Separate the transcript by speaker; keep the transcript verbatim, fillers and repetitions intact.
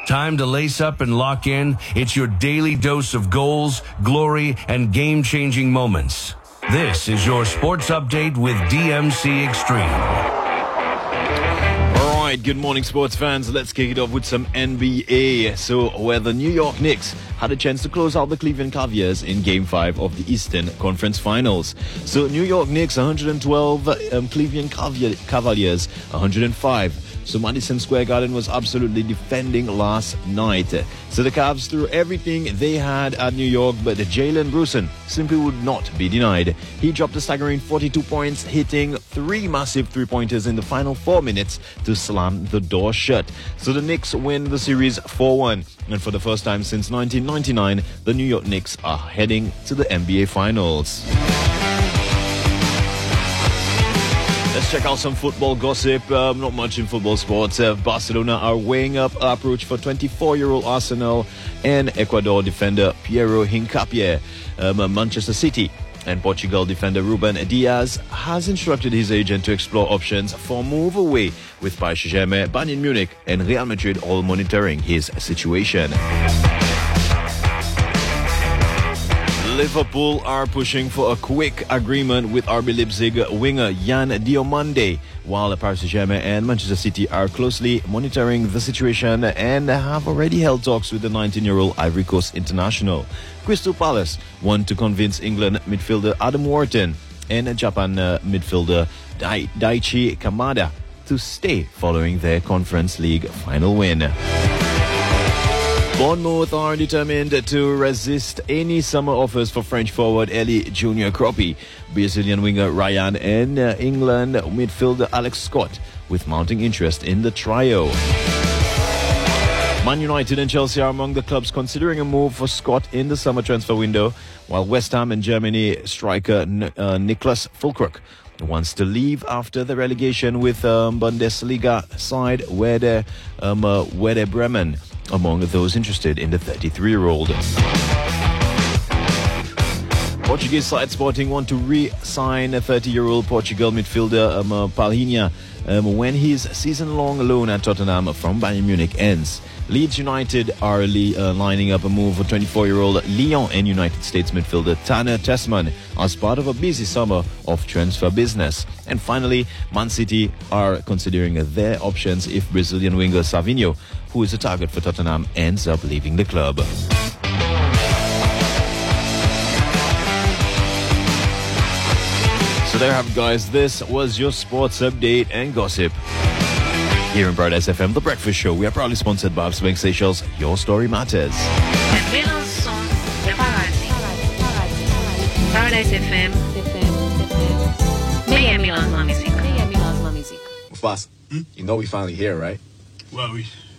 Speaker 1: Time to lace up and lock in. It's your daily dose of goals, glory, and game-changing moments. This is your Sports Update with D M C Extreme.
Speaker 2: All right, good morning, sports fans. Let's kick it off with some N B A. So, where the New York Knicks had a chance to close out the Cleveland Cavaliers in Game five of the Eastern Conference Finals. So, New York Knicks one hundred twelve, um, Cleveland Cavaliers one hundred five. So Madison Square Garden was absolutely defending last night. So the Cavs threw everything they had at New York, but Jalen Brunson simply would not be denied. He dropped a staggering forty-two points, hitting three massive three-pointers in the final four minutes to slam the door shut. So the Knicks win the series four one. And for the first time since nineteen ninety-nine, the New York Knicks are heading to the N B A Finals. Let's check out some football gossip. Um, not much in football sports. Uh, Barcelona are weighing up approach for twenty-four-year-old Arsenal and Ecuador defender Piero Hincapié. Um, Manchester City and Portugal defender Ruben Diaz has instructed his agent to explore options for a move away, with Paris Saint-Germain, Bayern Munich and Real Madrid all monitoring his situation. Liverpool are pushing for a quick agreement with R B Leipzig winger Yan Diomande, while Paris Saint-Germain and Manchester City are closely monitoring the situation and have already held talks with the nineteen-year-old Ivory Coast international. Crystal Palace want to convince England midfielder Adam Wharton and Japan uh, midfielder Dai- Daichi Kamada to stay following their Conference League final win. Bournemouth are determined to resist any summer offers for French forward Elie Junior Kropi, Brazilian winger Ryan and uh, England midfielder Alex Scott, with mounting interest in the trio. Man United and Chelsea are among the clubs considering a move for Scott in the summer transfer window, while West Ham and Germany striker N- uh, Niklas Füllkrug wants to leave after the relegation with um, Bundesliga side Werder, um, uh, Werder Bremen among those interested in the thirty-three-year-old. Portuguese side Sporting want to re-sign a thirty-year-old Portugal midfielder um, uh, Palhinha um, when his season-long loan at Tottenham from Bayern Munich ends. Leeds United are li- uh, lining up a move for twenty-four-year-old Lyon and United States midfielder Tanner Tessman as part of a busy summer of transfer business. And finally, Man City are considering their options if Brazilian winger Savinho, who is a target for Tottenham, ends up leaving the club. So there you have it, guys. This was your sports update and gossip. Here in Paradise F M, The Breakfast Show, we are proudly sponsored by Bank Seychelles. Your story matters.
Speaker 3: Paradise F M. Miami loves my music.
Speaker 4: Boss, hmm? You know we finally here, right?
Speaker 5: Well, we